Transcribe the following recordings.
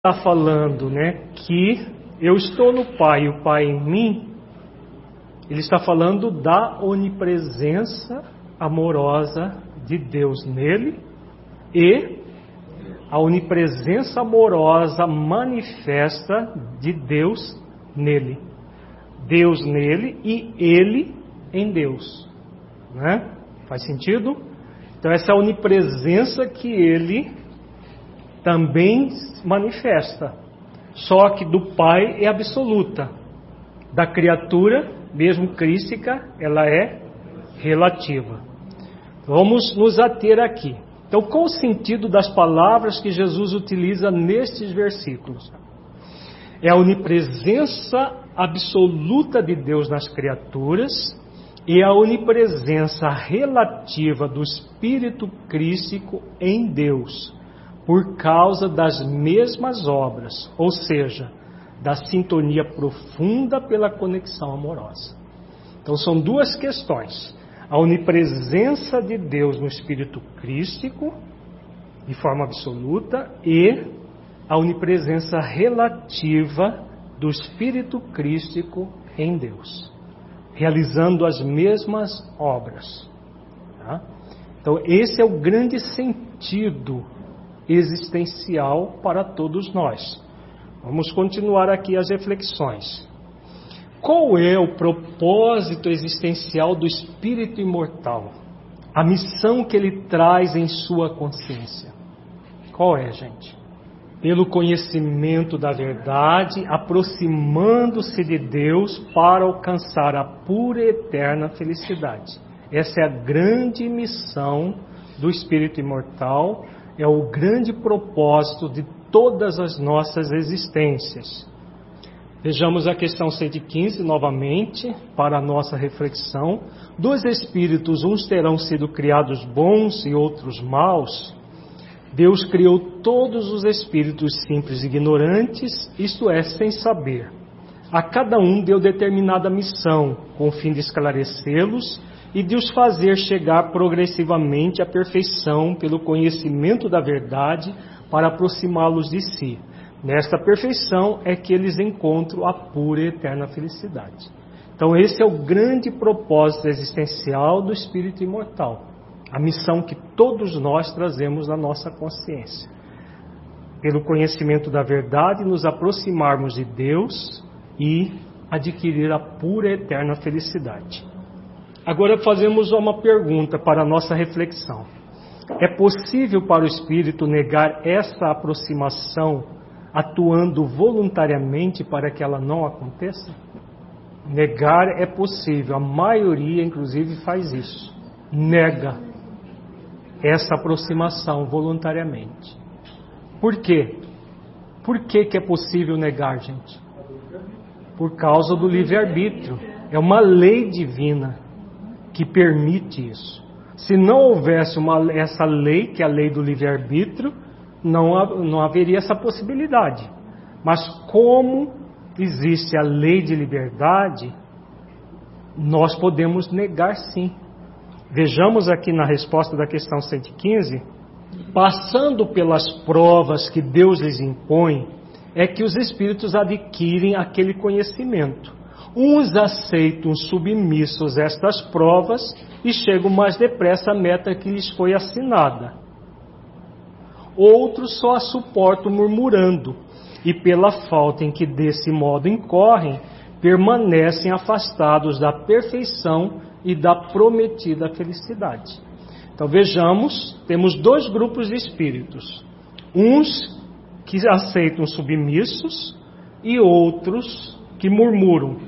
está falando, que eu estou no Pai e o Pai em mim, ele está falando da onipresença amorosa de Deus nele e a onipresença amorosa manifesta de Deus nele. Deus nele e ele em Deus. Faz sentido? Então essa onipresença que ele também manifesta. Só que do Pai é absoluta. Da criatura, mesmo crística, ela é relativa. Vamos nos ater aqui. Então, qual o sentido das palavras que Jesus utiliza nestes versículos? É a onipresença absoluta de Deus nas criaturas e a onipresença relativa do Espírito Crístico em Deus, por causa das mesmas obras, ou seja, da sintonia profunda pela conexão amorosa. Então são duas questões: a onipresença de Deus no Espírito Crístico, de forma absoluta, e a onipresença relativa do Espírito Crístico em Deus, realizando as mesmas obras. Então esse é o grande sentido existencial para todos nós. Vamos continuar aqui as reflexões. Qual é o propósito existencial do espírito imortal? A missão que ele traz em sua consciência. Qual é, gente? Pelo conhecimento da verdade, aproximando-se de Deus para alcançar a pura e eterna felicidade. Essa é a grande missão do espírito imortal. É o grande propósito de todas as nossas existências. Vejamos a questão 115 novamente, para a nossa reflexão. Dos espíritos, uns terão sido criados bons e outros maus. Deus criou todos os espíritos simples e ignorantes, isto é, sem saber. A cada um deu determinada missão, com o fim de esclarecê-los e de os fazer chegar progressivamente à perfeição pelo conhecimento da verdade para aproximá-los de si. Nesta perfeição é que eles encontram a pura e eterna felicidade. Então esse é o grande propósito existencial do espírito imortal. A missão que todos nós trazemos na nossa consciência. Pelo conhecimento da verdade, nos aproximarmos de Deus e adquirir a pura e eterna felicidade. Agora fazemos uma pergunta para a nossa reflexão. É possível para o espírito negar essa aproximação atuando voluntariamente para que ela não aconteça? Negar é possível, a maioria inclusive faz isso. Nega essa aproximação voluntariamente. Por quê? Por que é possível negar, gente? Por causa do livre-arbítrio. É uma lei divina que permite isso. Se não houvesse essa lei, que é a lei do livre-arbítrio, não haveria essa possibilidade. Mas como existe a lei de liberdade, nós podemos negar sim. Vejamos aqui na resposta da questão 115, passando pelas provas que Deus lhes impõe, é que os espíritos adquirem aquele conhecimento. Uns aceitam submissos estas provas e chegam mais depressa à meta que lhes foi assinada. Outros só a suportam murmurando e pela falta em que desse modo incorrem, permanecem afastados da perfeição e da prometida felicidade. Então vejamos, temos dois grupos de espíritos. Uns que aceitam submissos e outros que murmuram.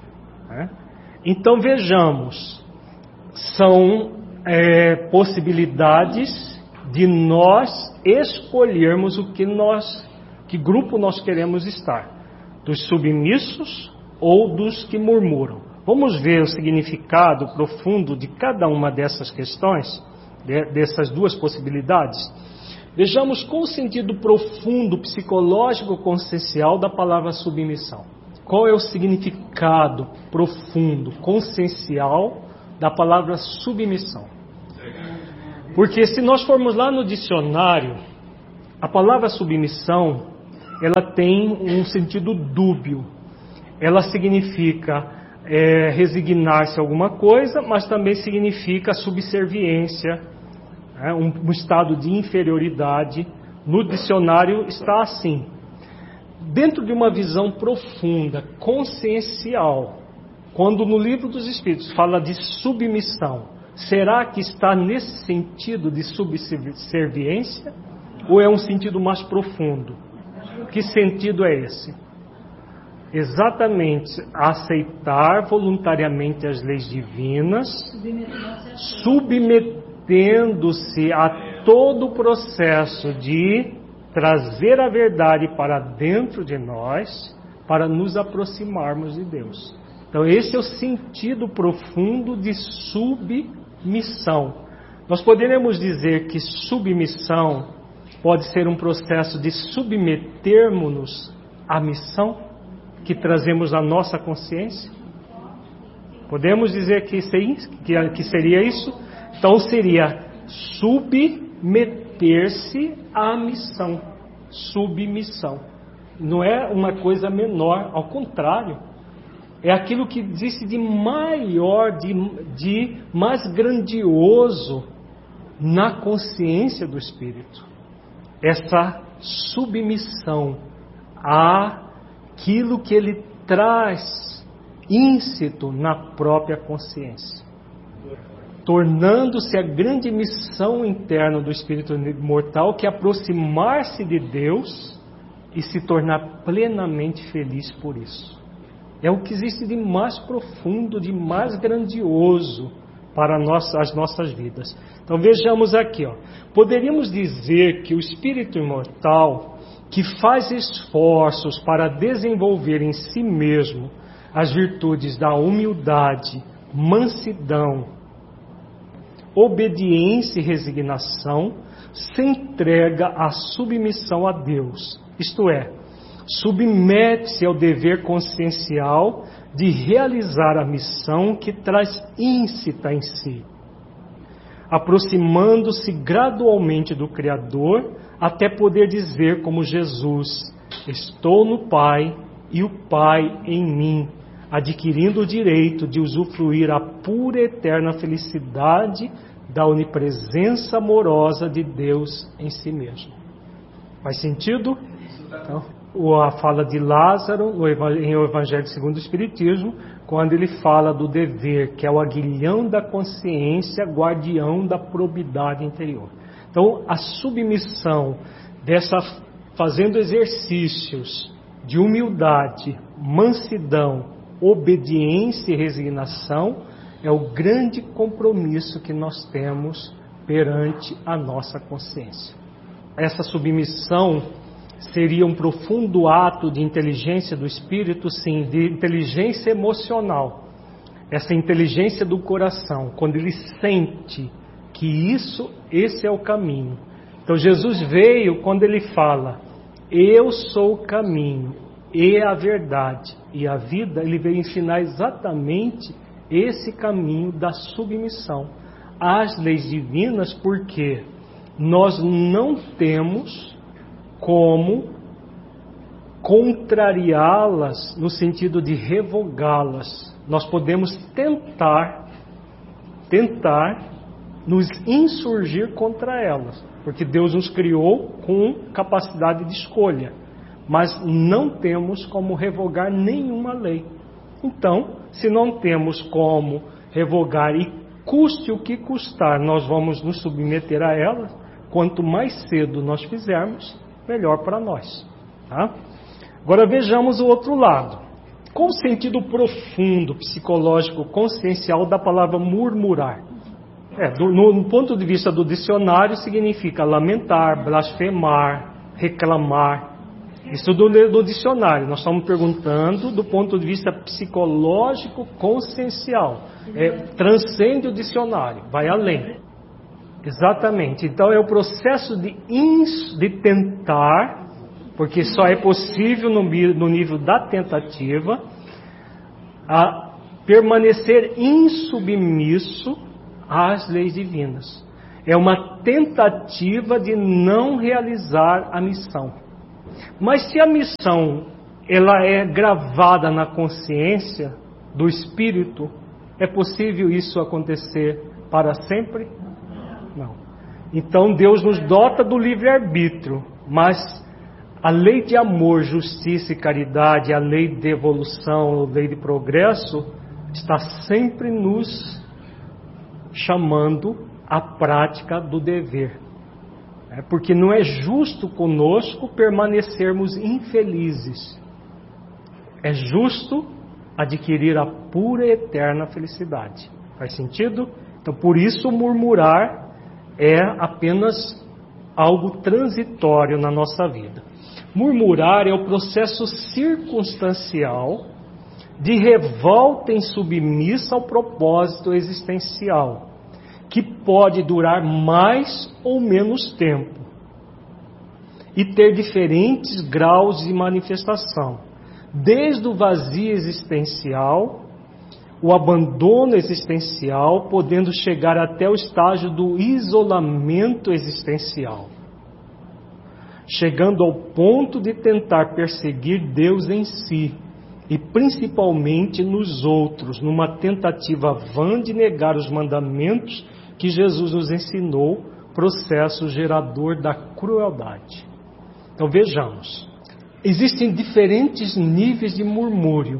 Então vejamos, são possibilidades de nós escolhermos que grupo nós queremos estar, dos submissos ou dos que murmuram. Vamos ver o significado profundo de cada uma dessas questões, dessas duas possibilidades. Vejamos qual o sentido profundo, psicológico, consciencial da palavra submissão. Qual é o significado profundo, consciencial da palavra submissão? Porque se nós formos lá no dicionário, a palavra submissão ela tem um sentido dúbio. Ela significa resignar-se a alguma coisa, mas também significa subserviência, um estado de inferioridade. No dicionário está assim. Dentro de uma visão profunda, consciencial, quando no Livro dos Espíritos fala de submissão, será que está nesse sentido de subserviência? Ou é um sentido mais profundo? Que sentido é esse? Exatamente, aceitar voluntariamente as leis divinas, submetendo-se a todo o processo de trazer a verdade para dentro de nós, para nos aproximarmos de Deus. Então esse é o sentido profundo de submissão. Nós poderíamos dizer que submissão pode ser um processo de submetermos-nos à missão que trazemos à nossa consciência? Podemos dizer que seria isso? Então seria submeter-se à missão. Submissão. Não é uma coisa menor, ao contrário. É aquilo que existe de maior, de mais grandioso na consciência do Espírito. Essa submissão àquilo que ele traz íncito na própria consciência, tornando-se a grande missão interna do espírito imortal, que é aproximar-se de Deus e se tornar plenamente feliz por isso. É o que existe de mais profundo, de mais grandioso para as nossas vidas. Então vejamos aqui, poderíamos dizer que o espírito imortal, que faz esforços para desenvolver em si mesmo as virtudes da humildade, mansidão, obediência e resignação, se entrega à submissão a Deus, isto é, submete-se ao dever consciencial de realizar a missão que traz íncita em si, aproximando-se gradualmente do Criador, até poder dizer como Jesus: estou no Pai e o Pai em mim, adquirindo o direito de usufruir a pura e eterna felicidade da onipresença amorosa de Deus em si mesmo. Faz sentido? Então, a fala de Lázaro em O Evangelho segundo o Espiritismo, quando ele fala do dever, que é o aguilhão da consciência, guardião da probidade interior. Então, a submissão fazendo exercícios de humildade, mansidão, obediência e resignação, é o grande compromisso que nós temos perante a nossa consciência. Essa submissão seria um profundo ato de inteligência do espírito, sim, de inteligência emocional. Essa inteligência do coração, quando ele sente que esse é o caminho. Então Jesus veio quando ele fala: eu sou o caminho e a verdade e a vida. Ele veio ensinar exatamente esse caminho da submissão às leis divinas, porque nós não temos como contrariá-las no sentido de revogá-las. Nós podemos tentar nos insurgir contra elas, porque Deus nos criou com capacidade de escolha, mas não temos como revogar nenhuma lei. Então, se não temos como revogar e custe o que custar, nós vamos nos submeter a elas. Quanto mais cedo nós fizermos, melhor para nós. Tá? Agora vejamos o outro lado. Qual o sentido profundo, psicológico, consciencial da palavra murmurar? No ponto de vista do dicionário, significa lamentar, blasfemar, reclamar. Isso do dicionário. Nós estamos perguntando do ponto de vista psicológico, consciencial. Transcende o dicionário, vai além. Exatamente. Então é o processo de tentar, porque só é possível no nível da tentativa, a permanecer insubmisso às leis divinas. É uma tentativa de não realizar a missão. Mas se a missão ela é gravada na consciência do espírito, é possível isso acontecer para sempre? Não. Então Deus nos dota do livre-arbítrio, mas a lei de amor, justiça e caridade, a lei de evolução, a lei de progresso, está sempre nos chamando à prática do dever. Porque não é justo conosco permanecermos infelizes. É justo adquirir a pura e eterna felicidade. Faz sentido? Então, por isso, murmurar é apenas algo transitório na nossa vida. Murmurar é o processo circunstancial de revolta insubmissa ao propósito existencial, que pode durar mais ou menos tempo e ter diferentes graus de manifestação, desde o vazio existencial, o abandono existencial, podendo chegar até o estágio do isolamento existencial, chegando ao ponto de tentar perseguir Deus em si e principalmente nos outros, numa tentativa vã de negar os mandamentos que Jesus nos ensinou, processo gerador da crueldade. Então vejamos, existem diferentes níveis de murmúrio.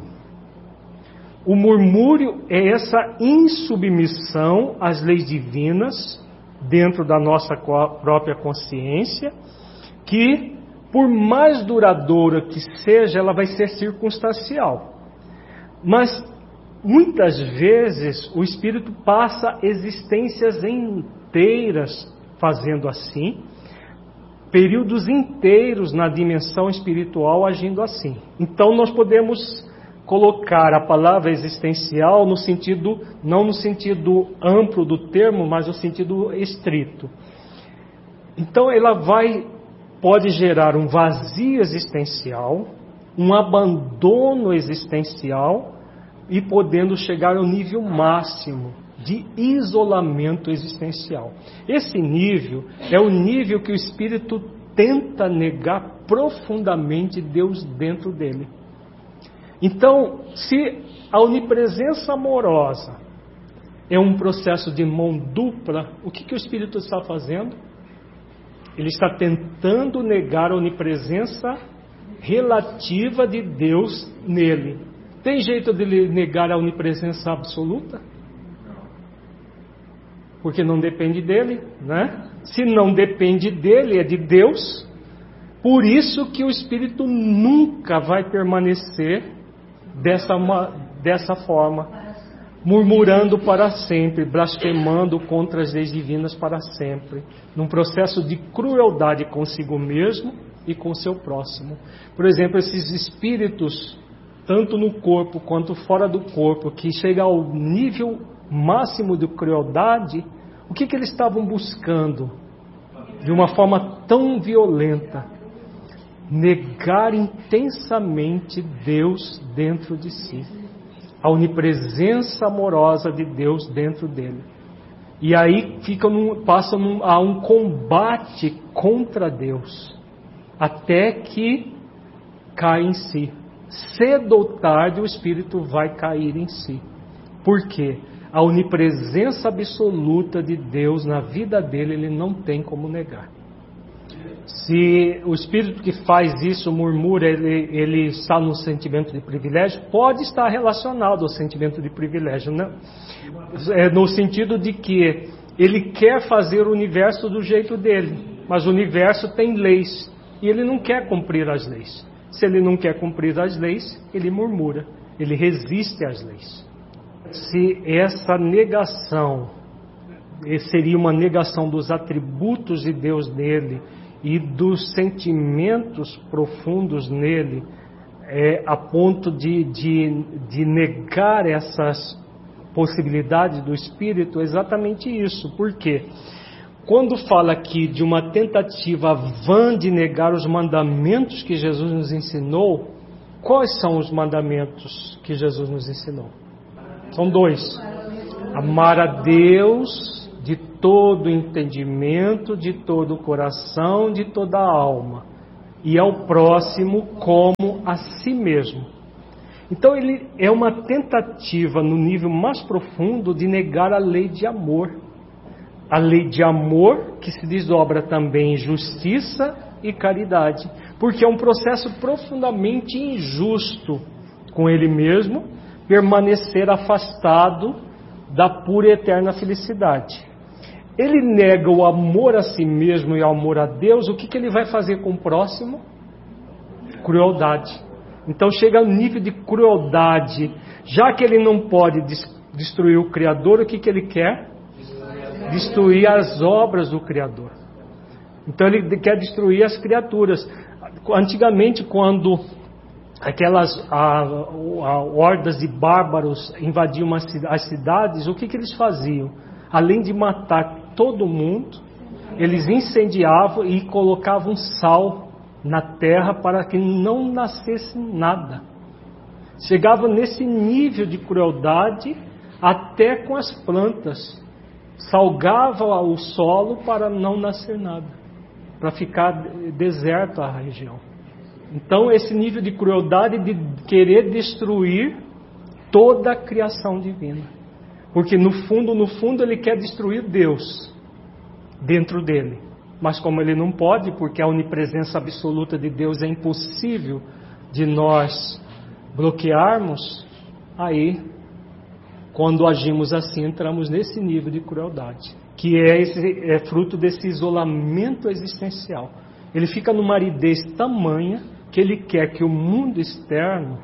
O murmúrio é essa insubmissão às leis divinas dentro da nossa própria consciência, que por mais duradoura que seja, ela vai ser circunstancial. Mas muitas vezes o espírito passa existências inteiras fazendo assim, períodos inteiros na dimensão espiritual agindo assim. Então nós podemos colocar a palavra existencial no sentido, não no sentido amplo do termo, mas no sentido estrito. Então ela pode gerar um vazio existencial, um abandono existencial e podendo chegar ao nível máximo de isolamento existencial. Esse nível é o nível que o espírito tenta negar profundamente Deus dentro dele. Então, se a onipresença amorosa é um processo de mão dupla, o que o espírito está fazendo? Ele está tentando negar a onipresença relativa de Deus nele. Tem jeito de ele negar a onipresença absoluta? Porque não depende dele, né? Se não depende dele, é de Deus. Por isso que o espírito nunca vai permanecer dessa forma, murmurando para sempre, blasfemando contra as leis divinas para sempre, num processo de crueldade consigo mesmo e com seu próximo. Por exemplo, esses espíritos, tanto no corpo quanto fora do corpo, que chegam ao nível máximo de crueldade, o que eles estavam buscando de uma forma tão violenta? Negar intensamente Deus dentro de si, a onipresença amorosa de Deus dentro dele. E aí passam a um combate contra Deus, até que cai em si. Cedo ou tarde o espírito vai cair em si. Por quê? A onipresença absoluta de Deus na vida dele, ele não tem como negar. Se o espírito que faz isso murmura, ele está no sentimento de privilégio, pode estar relacionado ao sentimento de privilégio, né? No sentido de que ele quer fazer o universo do jeito dele, mas o universo tem leis e ele não quer cumprir as leis. Se ele não quer cumprir as leis, ele murmura, ele resiste às leis. Se essa negação seria uma negação dos atributos de Deus nele e dos sentimentos profundos nele, a ponto de negar essas possibilidades do espírito, é exatamente isso. Por quê? Quando fala aqui de uma tentativa vã de negar os mandamentos que Jesus nos ensinou, quais são os mandamentos que Jesus nos ensinou? São 2. Amar a Deus de todo entendimento, de todo coração, de toda alma. e ao próximo como a si mesmo. Então ele é uma tentativa no nível mais profundo de negar a lei de amor. A lei de amor que se desdobra também em justiça e caridade, porque é um processo profundamente injusto com ele mesmo permanecer afastado da pura e eterna felicidade. Ele nega o amor a si mesmo e o amor a Deus. O que ele vai fazer com o próximo? Crueldade. Então chega ao nível de crueldade. Já que ele não pode destruir o Criador, o que ele quer? Destruir as obras do Criador. Então ele quer destruir as criaturas. Antigamente, quando aquelas hordas de bárbaros invadiam as cidades, o que eles faziam? Além de matar todo mundo, eles incendiavam e colocavam sal na terra para que não nascesse nada. Chegava nesse nível de crueldade até com as plantas. Salgava o solo para não nascer nada, para ficar deserto a região. Então esse nível de crueldade de querer destruir toda a criação divina. Porque no fundo ele quer destruir Deus dentro dele. Mas como ele não pode, porque a onipresença absoluta de Deus é impossível de nós bloquearmos, aí, quando agimos assim, entramos nesse nível de crueldade, que é fruto desse isolamento existencial. Ele fica numa aridez tamanha que ele quer que o mundo externo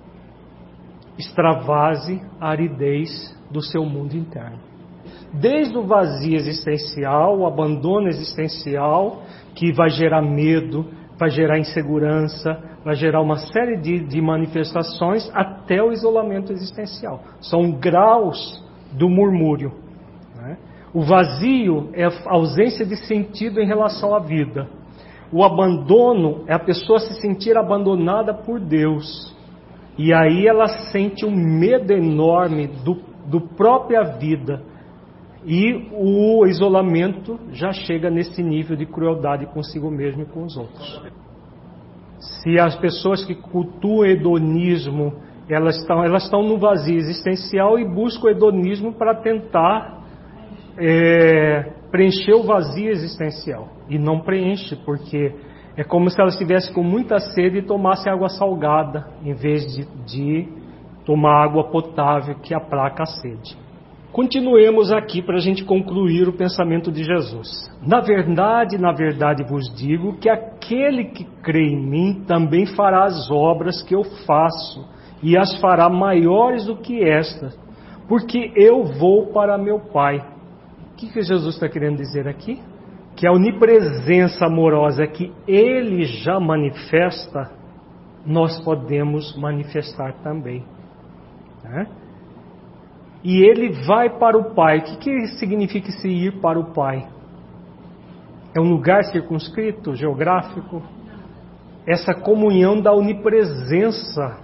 extravase a aridez do seu mundo interno. Desde o vazio existencial, o abandono existencial, que vai gerar medo, vai gerar insegurança, vai gerar uma série de manifestações, até o isolamento existencial. São graus do murmúrio, né? O vazio é a ausência de sentido em relação à vida. O abandono é a pessoa se sentir abandonada por Deus. E aí ela sente um medo enorme do própria vida. E o isolamento já chega nesse nível de crueldade consigo mesmo e com os outros. Se as pessoas que cultuam o hedonismo, elas estão no vazio existencial e buscam o hedonismo para tentar preencher o vazio existencial. E não preenche, porque é como se elas estivessem com muita sede e tomassem água salgada, em vez de tomar água potável que aplaca a sede. Continuemos aqui para a gente concluir o pensamento de Jesus. Na verdade vos digo que aquele que crê em mim também fará as obras que eu faço, e as fará maiores do que estas, porque eu vou para meu Pai. O que Jesus está querendo dizer aqui? Que a onipresença amorosa que Ele já manifesta, nós podemos manifestar também, né? E Ele vai para o Pai. O que significa se ir para o Pai? É um lugar circunscrito, geográfico? Essa comunhão da onipresença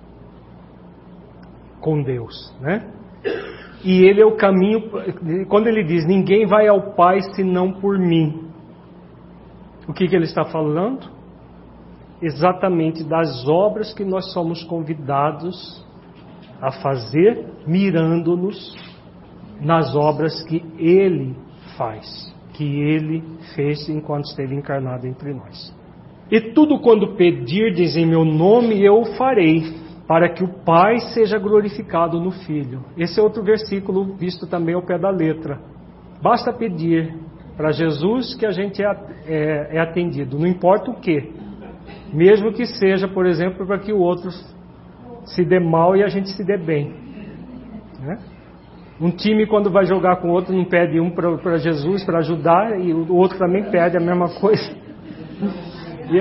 com Deus, né? E Ele é o caminho. Quando Ele diz, ninguém vai ao Pai senão por mim, o que Ele está falando? Exatamente das obras que nós somos convidados a fazer, mirando-nos nas obras que Ele faz, que Ele fez enquanto esteve encarnado entre nós. E tudo quando pedirdes em meu nome, eu o farei, para que o Pai seja glorificado no Filho. Esse é outro versículo visto também ao pé da letra. Basta pedir para Jesus que a gente é atendido, não importa o que. Mesmo que seja, por exemplo, para que o outro se dê mal e a gente se dê bem, né? Um time, quando vai jogar com o outro, não pede um para Jesus para ajudar, e o outro também pede a mesma coisa. E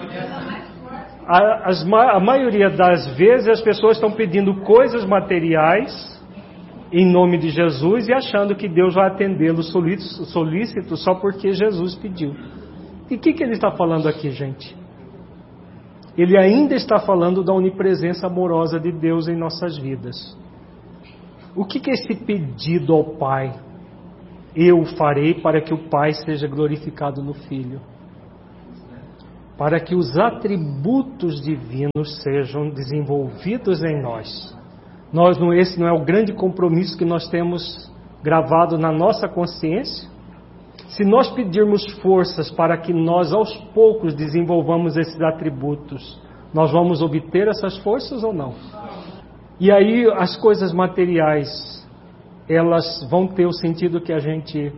a maioria das vezes as pessoas estão pedindo coisas materiais em nome de Jesus e achando que Deus vai atendê-los solícitos só porque Jesus pediu. E o que ele está falando aqui, gente? Ele ainda está falando da onipresença amorosa de Deus em nossas vidas. O que é esse pedido ao Pai? Eu o farei para que o Pai seja glorificado no Filho. para que os atributos divinos sejam desenvolvidos em nós. Esse não é o grande compromisso que nós temos gravado na nossa consciência? Se nós pedirmos forças para que nós aos poucos desenvolvamos esses atributos, nós vamos obter essas forças ou não? E aí as coisas materiais, elas vão ter o sentido que a gente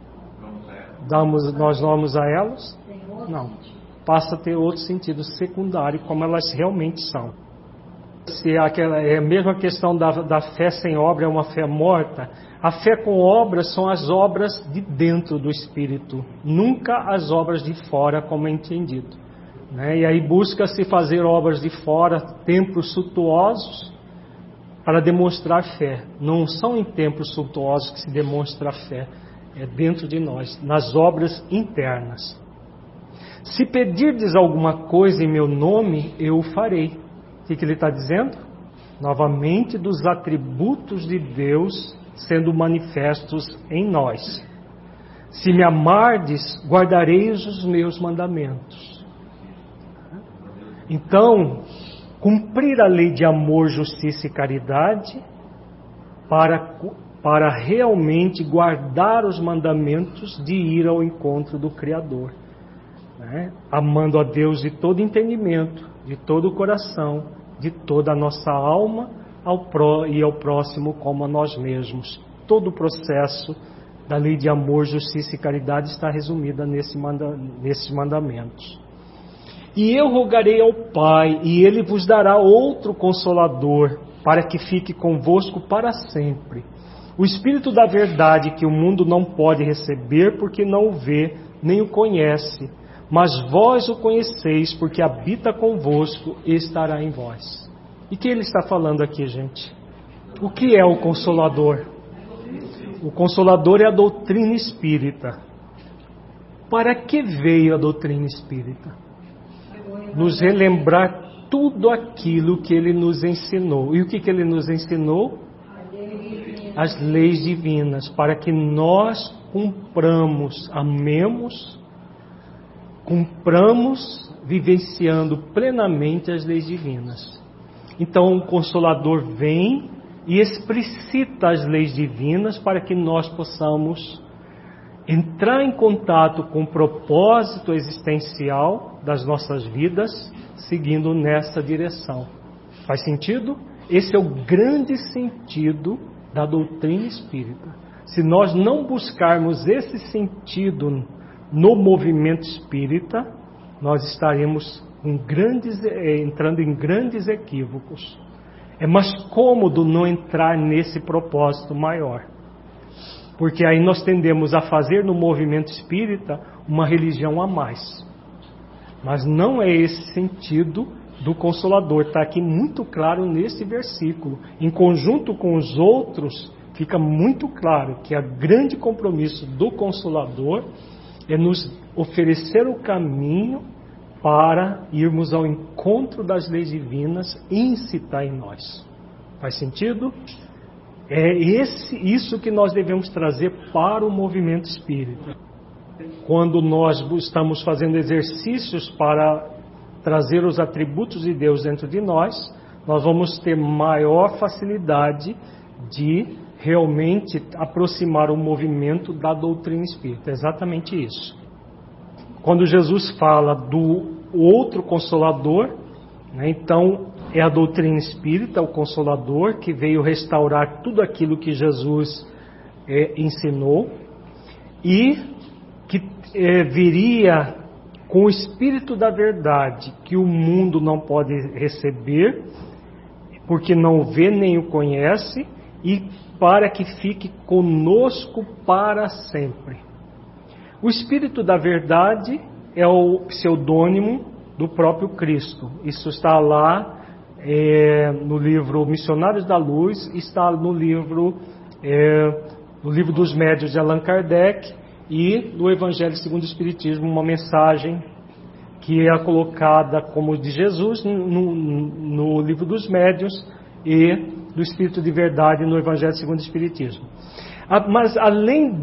nós damos a elas? Não. Passa a ter outro sentido secundário, como elas realmente são. Se é a mesma questão da fé sem obra é uma fé morta, a fé com obras são as obras de dentro do Espírito, nunca as obras de fora, como é entendido. Né? E aí busca-se fazer obras de fora, templos suntuosos, para demonstrar fé. Não são em templos suntuosos que se demonstra a fé, é dentro de nós, nas obras internas. Se pedirdes alguma coisa em meu nome, eu o farei. O que ele está dizendo? Novamente, dos atributos de Deus sendo manifestos em nós. Se me amardes, guardareis os meus mandamentos. Então, cumprir a lei de amor, justiça e caridade para realmente guardar os mandamentos de ir ao encontro do Criador. Né? Amando a Deus de todo entendimento, de todo o coração, de toda a nossa alma e ao próximo como a nós mesmos. Todo o processo da lei de amor, justiça e caridade está resumida nesses mandamentos. E eu rogarei ao Pai, e Ele vos dará outro Consolador, para que fique convosco para sempre. O Espírito da verdade, que o mundo não pode receber, porque não o vê, nem o conhece. Mas vós o conheceis, porque habita convosco e estará em vós. E que ele está falando aqui, gente? O que é o Consolador? O Consolador é a doutrina espírita. Para que veio a doutrina espírita? Nos relembrar tudo aquilo que ele nos ensinou. E o que ele nos ensinou? As leis divinas, para que nós cumpramos, amemos, vivenciando plenamente as leis divinas. Então o Consolador vem e explicita as leis divinas para que nós possamos entrar em contato com o propósito existencial das nossas vidas, seguindo nessa direção. Faz sentido? Esse é o grande sentido da doutrina espírita. Se nós não buscarmos esse sentido no movimento espírita, nós estaremos entrando em grandes equívocos. É mais cômodo não entrar nesse propósito maior, porque aí nós tendemos a fazer no movimento espírita uma religião a mais. Mas não é esse sentido do Consolador. Está aqui muito claro nesse versículo. Em conjunto com os outros, fica muito claro que o grande compromisso do Consolador é nos oferecer o caminho para irmos ao encontro das leis divinas e incitar em nós. Faz sentido? É isso que nós devemos trazer para o movimento espírita. Quando nós estamos fazendo exercícios para trazer os atributos de Deus dentro de nós, nós vamos ter maior facilidade de realmente aproximar o movimento da doutrina espírita. É exatamente isso. Quando Jesus fala do outro Consolador, né, então é a doutrina espírita, o Consolador, que veio restaurar tudo aquilo que Jesus ensinou e que viria com o Espírito da verdade, que o mundo não pode receber, porque não vê nem o conhece, e para que fique conosco para sempre. O Espírito da verdade é o pseudônimo do próprio Cristo. Isso está lá no livro Missionários da Luz, está no livro dos Médiuns de Allan Kardec e no Evangelho segundo o Espiritismo, uma mensagem que é colocada como de Jesus no livro dos Médiuns e do Espírito de Verdade no Evangelho segundo o Espiritismo. Mas além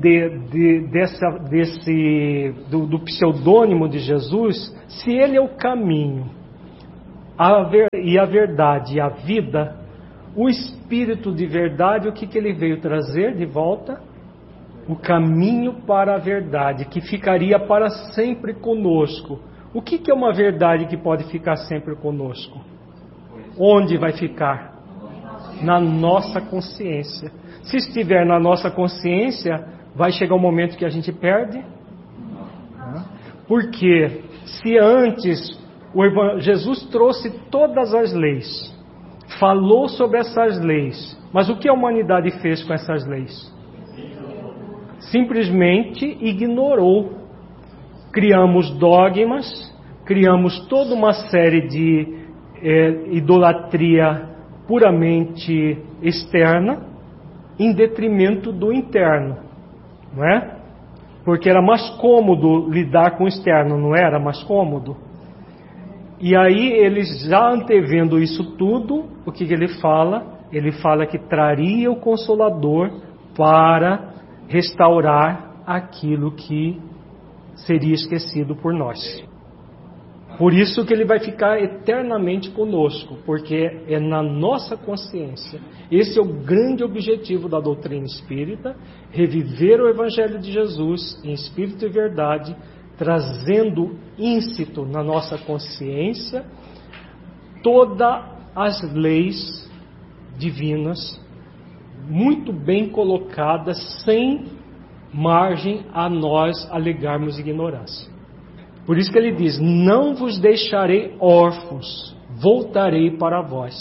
do pseudônimo de Jesus, se Ele é o caminho, a verdade e a vida, o Espírito de verdade, o que Ele veio trazer de volta? O caminho para a verdade, que ficaria para sempre conosco. O que é uma verdade que pode ficar sempre conosco? Onde vai ficar? Na nossa consciência. Se estiver na nossa consciência, vai chegar um momento que a gente perde? Porque se antes Jesus trouxe todas as leis, falou sobre essas leis, mas o que a humanidade fez com essas leis? Simplesmente ignorou. Criamos dogmas, criamos toda uma série de idolatria puramente externa, em detrimento do interno, não é? Porque era mais cômodo lidar com o externo, não era mais cômodo? E aí eles, já antevendo isso tudo, o que ele fala? Ele fala que traria o Consolador para restaurar aquilo que seria esquecido por nós. Por isso que ele vai ficar eternamente conosco, porque é na nossa consciência. Esse é o grande objetivo da doutrina espírita, reviver o Evangelho de Jesus em espírito e verdade, trazendo íncito na nossa consciência todas as leis divinas, muito bem colocadas, sem margem a nós alegarmos ignorância. Por isso que ele diz: não vos deixarei órfãos, voltarei para vós.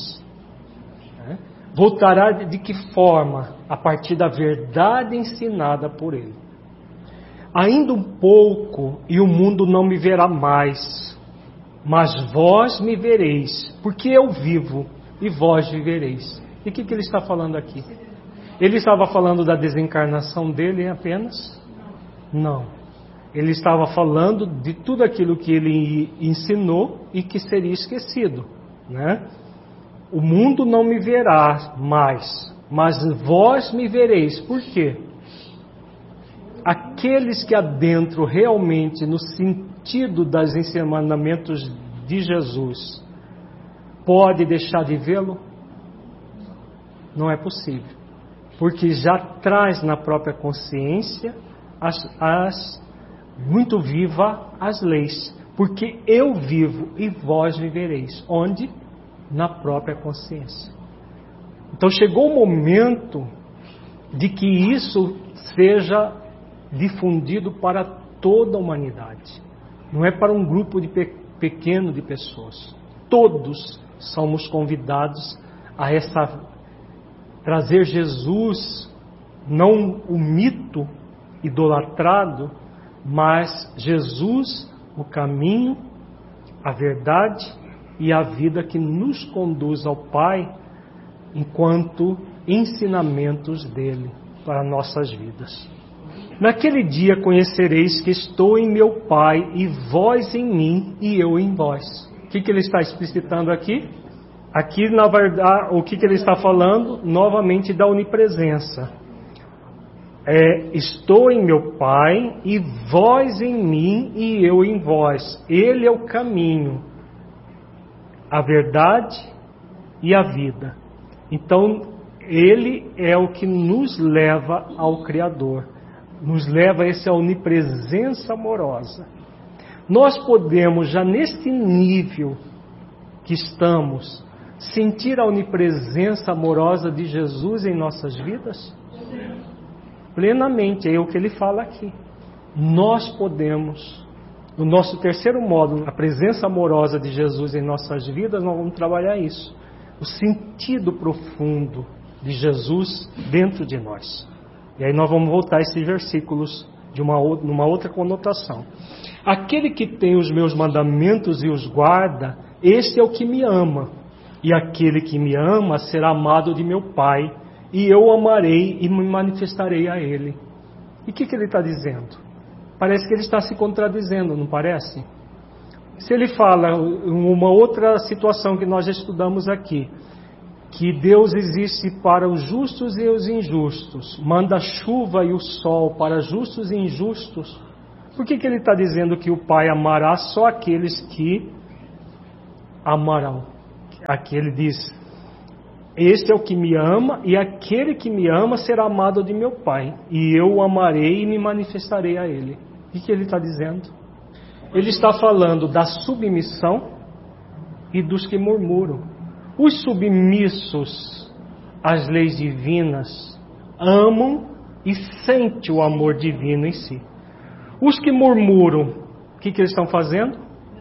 Voltará de que forma? A partir da verdade ensinada por ele. Ainda um pouco e o mundo não me verá mais, mas vós me vereis, porque eu vivo e vós vivereis. E o que ele está falando aqui? Ele estava falando da desencarnação dele apenas? Não. Ele estava falando de tudo aquilo que ele ensinou e que seria esquecido, né? O mundo não me verá mais, mas vós me vereis. Por quê? Aqueles que adentram realmente no sentido dos ensinamentos de Jesus, pode deixar de vê-lo? Não é possível, porque já traz na própria consciência muito viva as leis, porque eu vivo e vós vivereis. Onde? Na própria consciência. Então chegou o momento de que isso seja difundido para toda a humanidade. Não é para um grupo pequeno de pessoas. Todos somos convidados a trazer Jesus, não o mito idolatrado, mas Jesus, o caminho, a verdade e a vida que nos conduz ao Pai, enquanto ensinamentos dele para nossas vidas. Naquele dia conhecereis que estou em meu Pai, e vós em mim, e eu em vós. O que ele está explicitando aqui? Aqui, na verdade, o que ele está falando? Novamente da onipresença. Estou em meu Pai, e vós em mim, e eu em vós. Ele é o caminho, a verdade e a vida. Então, ele é o que nos leva ao Criador, nos leva a essa onipresença amorosa. Nós podemos, já neste nível que estamos, sentir a onipresença amorosa de Jesus em nossas vidas? Plenamente, é o que ele fala aqui. Nós podemos, no nosso terceiro módulo, a presença amorosa de Jesus em nossas vidas, nós vamos trabalhar isso. O sentido profundo de Jesus dentro de nós. E aí nós vamos voltar a esses versículos numa outra conotação. Aquele que tem os meus mandamentos e os guarda, este é o que me ama. E aquele que me ama será amado de meu Pai, e eu amarei e me manifestarei a ele. E o que ele está dizendo? Parece que ele está se contradizendo, não parece? Se ele fala uma outra situação que nós já estudamos aqui, que Deus existe para os justos e os injustos, manda a chuva e o sol para justos e injustos, por que ele está dizendo que o Pai amará só aqueles que amarão? Aqui ele diz: este é o que me ama, e aquele que me ama será amado de meu Pai, e eu o amarei e me manifestarei a ele. O que ele está dizendo? Ele está falando da submissão e dos que murmuram. Os submissos às leis divinas amam e sentem o amor divino em si. Os que murmuram, o que eles estão fazendo?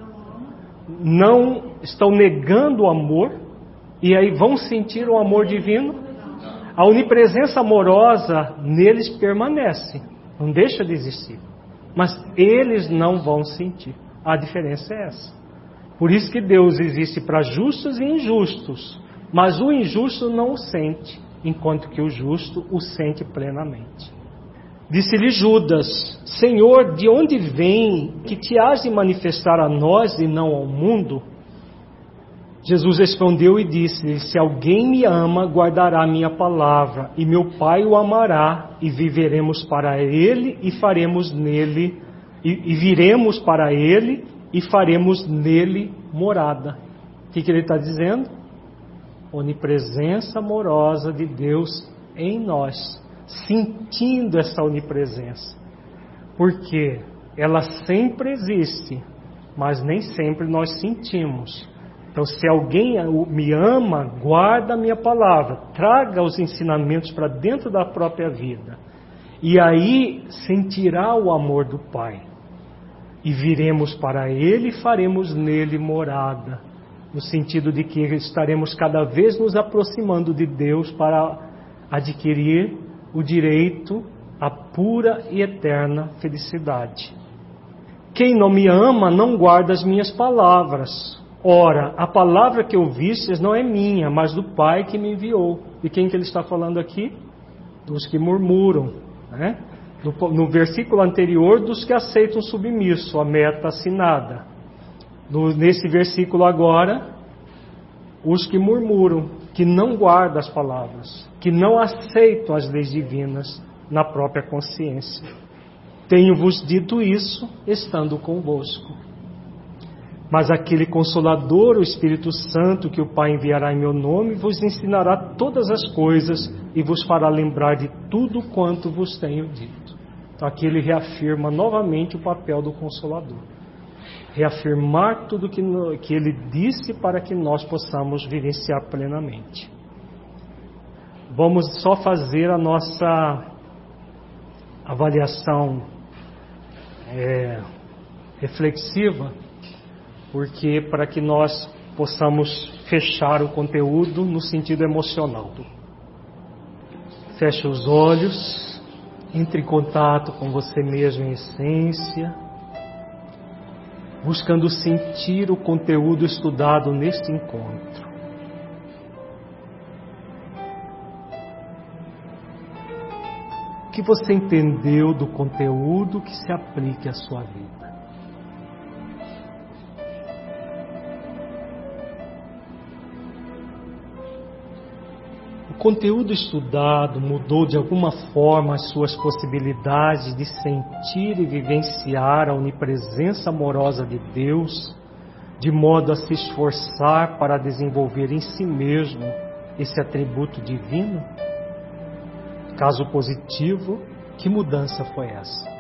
Não estão negando o amor, e aí vão sentir o amor divino. A onipresença amorosa neles permanece, não deixa de existir, mas eles não vão sentir. A diferença é essa. Por isso que Deus existe para justos e injustos, mas o injusto não o sente, enquanto que o justo o sente plenamente. Disse-lhe Judas: Senhor, de onde vem que te has de manifestar a nós e não ao mundo? Jesus respondeu e disse: se alguém me ama, guardará a minha palavra, e meu Pai o amará, e viveremos para ele e faremos nele, e viremos para ele e faremos nele morada. O que ele está dizendo? Onipresença amorosa de Deus em nós, sentindo essa onipresença, porque ela sempre existe, mas nem sempre nós sentimos. Então, se alguém me ama, guarda a minha palavra, traga os ensinamentos para dentro da própria vida, e aí sentirá o amor do Pai, e viremos para ele e faremos nele morada, no sentido de que estaremos cada vez nos aproximando de Deus para adquirir o direito à pura e eterna felicidade. Quem não me ama não guarda as minhas palavras. Ora, a palavra que ouvistes não é minha, mas do Pai que me enviou. E quem que ele está falando aqui? Dos que murmuram, né? No versículo anterior, dos que aceitam submisso, a meta assinada. Nesse versículo agora, os que murmuram, que não guardam as palavras, que não aceitam as leis divinas na própria consciência. Tenho-vos dito isso, estando convosco. Mas aquele Consolador, o Espírito Santo, que o Pai enviará em meu nome, vos ensinará todas as coisas e vos fará lembrar de tudo quanto vos tenho dito. Então aqui ele reafirma novamente o papel do Consolador. Reafirmar tudo que ele disse para que nós possamos vivenciar plenamente. Vamos só fazer a nossa avaliação reflexiva, porque para que nós possamos fechar o conteúdo no sentido emocional. Feche os olhos, entre em contato com você mesmo em essência, buscando sentir o conteúdo estudado neste encontro. O que você entendeu do conteúdo que se aplique à sua vida? O conteúdo estudado mudou de alguma forma as suas possibilidades de sentir e vivenciar a onipresença amorosa de Deus, de modo a se esforçar para desenvolver em si mesmo esse atributo divino? Caso positivo, que mudança foi essa?